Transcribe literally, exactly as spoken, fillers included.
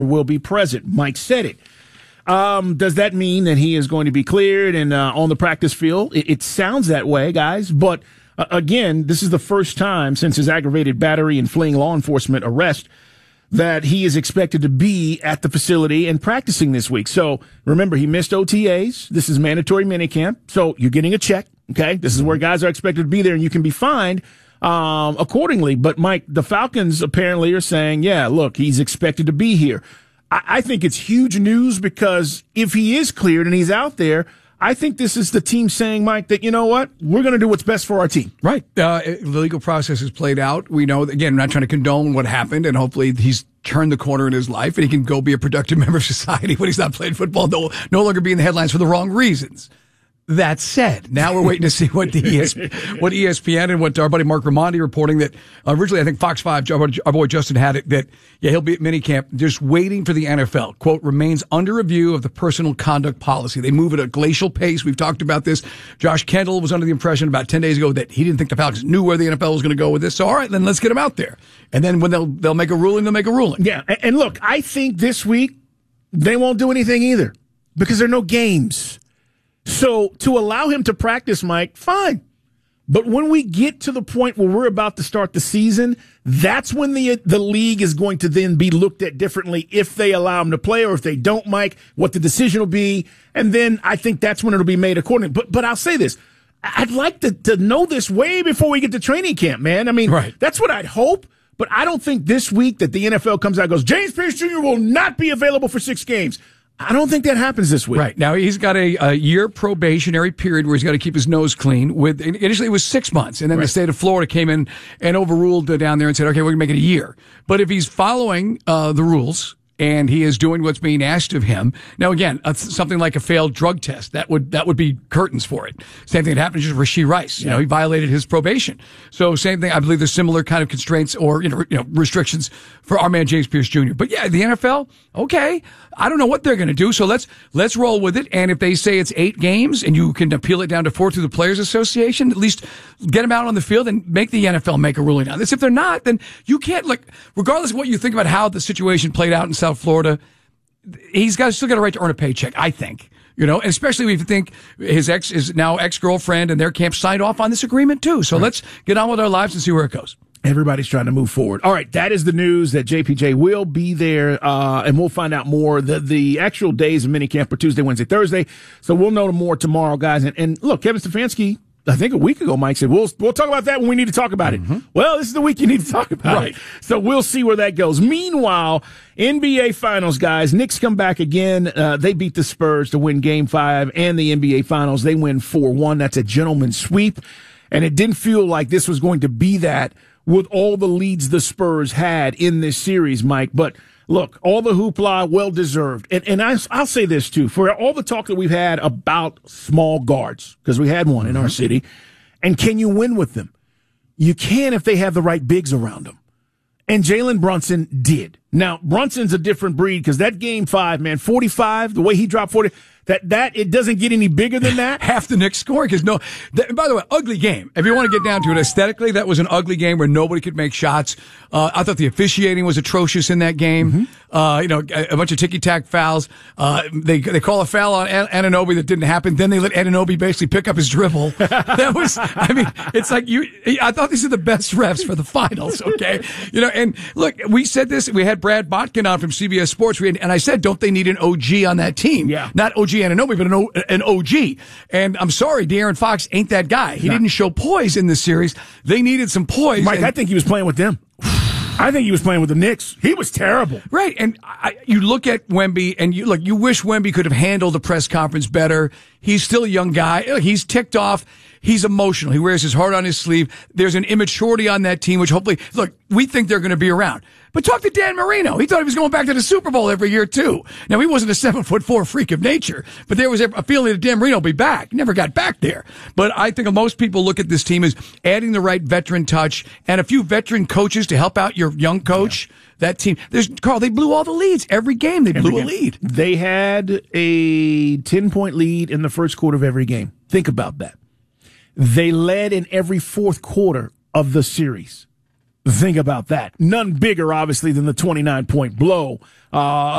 will be present. Mike said it. Um, does that mean that he is going to be cleared and uh, on the practice field? It, it sounds that way, guys. But uh, again, this is the first time since his aggravated battery and fleeing law enforcement arrest that he is expected to be at the facility and practicing this week. So remember, he missed O T As. This is mandatory minicamp. So you're getting a check. Okay. This is where guys are expected to be there and you can be fined, um, accordingly. But Mike, the Falcons apparently are saying, yeah, look, he's expected to be here. I, I think it's huge news because if he is cleared and he's out there, I think this is the team saying, Mike, that, you know what, we're going to do what's best for our team. Right. Uh, the legal process has played out. We know, again, I'm not trying to condone what happened, and hopefully he's turned the corner in his life and he can go be a productive member of society when he's not playing football, no, no longer be in the headlines for the wrong reasons. That said, now we're waiting to see what the E S P N, what E S P N and what our buddy Mark Raimondi reporting that originally I think Fox five, our, our boy Justin had it, that, yeah, he'll be at minicamp, just waiting for the N F L. Quote, remains under review of the personal conduct policy. They move at a glacial pace. We've talked about this. Josh Kendall was under the impression about ten days ago that he didn't think the Falcons knew where the N F L was going to go with this. So, all right, then let's get him out there. And then when they'll, they'll make a ruling, they'll make a ruling. Yeah. And look, I think this week they won't do anything either because there are no games. So to allow him to practice, Mike, fine. But when we get to the point where we're about to start the season, that's when the the league is going to then be looked at differently if they allow him to play or if they don't, Mike, what the decision will be. And then I think that's when it'll be made accordingly. But but I'll say this. I'd like to, to know this way before we get to training camp, man. I mean, right. That's what I'd hope. But I don't think this week that the N F L comes out and goes, James Pierce Junior will not be available for six games. I don't think that happens this week. Right. Now, he's got a, a year probationary period where he's got to keep his nose clean. With initially, it was six months, and then right. the state of Florida came in and overruled down there and said, okay, we're going to make it a year. But if he's following uh, the rules and he is doing what's being asked of him, now, again, uh, something like a failed drug test, that would that would be curtains for it. Same thing that happened to Rashee Rice. You yeah. know, he violated his probation. So same thing, I believe there's similar kind of constraints or, you know, you know restrictions for our man James Pierce Junior But yeah, the N F L, okay, I don't know what they're going to do, so let's let's roll with it. And if they say it's eight games and you can appeal it down to four through the Players Association, at least get them out on the field and make the N F L make a ruling on this. If they're not, then you can't, like, regardless of what you think about how the situation played out in South Florida, he's got still got a right to earn a paycheck, I think. You know, and especially if you think his ex is now ex-girlfriend and their camp signed off on this agreement too. So right. let's get on with our lives and see where it goes. Everybody's trying to move forward. All right, that is the news that J P J will be there, uh, and we'll find out more. The the actual days of minicamp are Tuesday, Wednesday, Thursday, so we'll know more tomorrow, guys. And, and look, Kevin Stefanski, I think a week ago, Mike said, we'll we'll talk about that when we need to talk about it. Mm-hmm. Well, this is the week you need to talk about right. it. So we'll see where that goes. Meanwhile, N B A Finals, guys. Knicks come back again. Uh, they beat the Spurs to win Game five and the N B A Finals. They win four one. That's a gentleman's sweep. And it didn't feel like this was going to be that with all the leads the Spurs had in this series, Mike. But look, all the hoopla, well-deserved. And, and I, I'll say this, too. For all the talk that we've had about small guards, because we had one in our city, and can you win with them? You can if they have the right bigs around them. And Jalen Brunson did. Now, Brunson's a different breed because that game five, man, forty-five, the way he dropped forty, that, that it doesn't get any bigger than that. Half the Knicks scoring because no, that, by the way, ugly game. If you want to get down to it aesthetically, that was an ugly game where nobody could make shots. Uh, I thought the officiating was atrocious in that game. Mm-hmm. Uh, you know, a, a bunch of ticky-tack fouls. Uh, they, they call a foul on An- Anunoby that didn't happen. Then they let Anunoby basically pick up his dribble. That was, I mean, it's like you, I thought these are the best refs for the finals. Okay. You know, and look, we said this, we had Brad Botkin on from C B S Sports, we had, and I said, don't they need an O G on that team? Yeah. Not O G Anunoby, but an, o, an O G. And I'm sorry, De'Aaron Fox ain't that guy. He no. didn't show poise in this series. They needed some poise. Mike, and, I think he was playing with them. I think he was playing with the Knicks. He was terrible. Right. And I, you look at Wemby and you look, you wish Wemby could have handled the press conference better. He's still a young guy. He's ticked off. He's emotional. He wears his heart on his sleeve. There's an immaturity on that team, which hopefully, look, we think they're going to be around. But talk to Dan Marino. He thought he was going back to the Super Bowl every year, too. Now, he wasn't a seven foot four freak of nature, but there was a feeling that Dan Marino will be back. He never got back there. But I think most people look at this team as adding the right veteran touch and a few veteran coaches to help out your young coach. Yeah. That team, there's Carl, they blew all the leads. Every game, they blew a lead. They had a ten point lead in the first quarter of every game. Think about that. They led in every fourth quarter of the series. Think about that. None bigger, obviously, than the twenty-nine point blow uh,